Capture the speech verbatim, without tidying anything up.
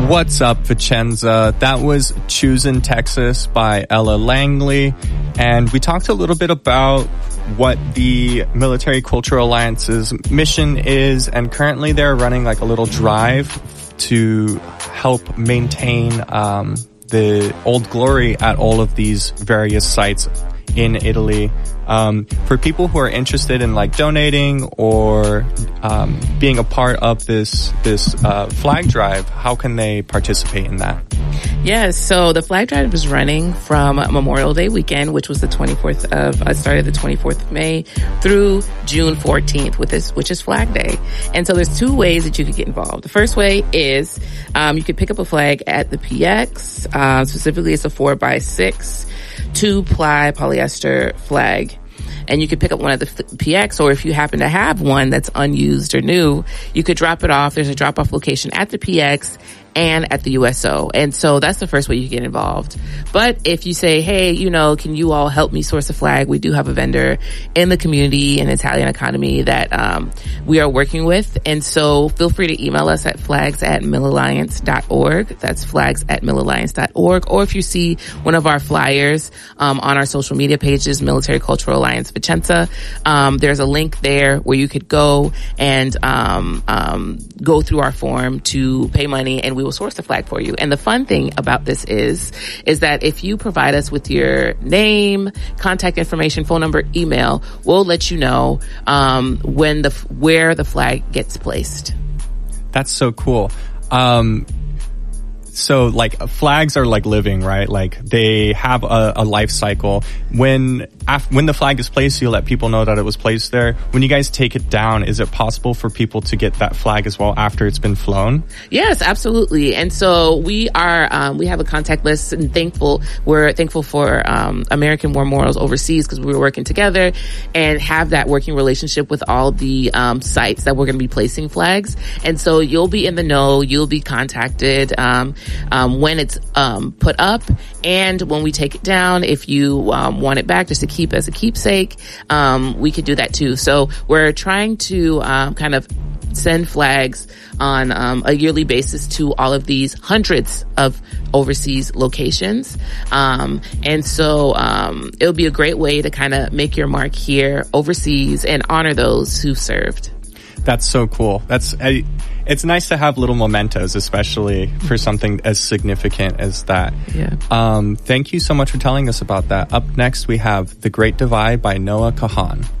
What's up, Vicenza? That was Choosing Texas by Ella Langley. And we talked a little bit about what the Military Cultural Alliance's mission is. And currently they're running like a little drive to help maintain um, the old glory at all of these various sites in Italy. Um, for people who are interested in like donating or um, being a part of this this uh, flag drive, how can they participate in that? Yes, so the flag drive is running from Memorial Day weekend, which was the twenty-fourth of uh, started the twenty-fourth of May through June fourteenth, with this, which is Flag Day. And so there's two ways that you could get involved. The first way is um, you could pick up a flag at the P X. Uh, specifically, it's a four by six two ply polyester flag. And you could pick up one at the P X, or if you happen to have one that's unused or new, you could drop it off. There's a drop-off location at the P X and at the U S O. And so that's the first way you get involved. But if you say, hey, you know, can you all help me source a flag? We do have a vendor in the community, an Italian economy that um we are working with. And so feel free to email us at flags at millalliance dot org. That's flags at millalliance dot org. Or if you see one of our flyers um on our social media pages, Military Cultural Alliance Vicenza, um there's a link there where you could go and um um go through our form to pay money, and we will source the flag for you. And the fun thing about this is, is that if you provide us with your name, contact information, phone number, email, we'll let you know, um, when the, where the flag gets placed. That's so cool. Um, so like flags are like living, right? Like they have a, a life cycle. When af- when the flag is placed, you let people know that it was placed there. When you guys take it down, is it possible for people to get that flag as well after it's been flown? Yes, absolutely. And so we are, um, we have a contact list, and thankful, we're thankful for, um, American War Memorials Overseas, because we were working together and have that working relationship with all the, um, sites that we're going to be placing flags. And so you'll be in the know, you'll be contacted, um, um, when it's, um, put up and when we take it down. If you, um, want it back just to keep as a keepsake, um, we could do that too. So we're trying to, um, kind of send flags on um, a yearly basis to all of these hundreds of overseas locations. Um, and so um, it'll be a great way to kind of make your mark here overseas and honor those who served. That's so cool. That's I, it's nice to have little mementos, especially for something as significant as that. Yeah. Um, thank you so much for telling us about that. Up next, we have The Great Divide by Noah Kahan.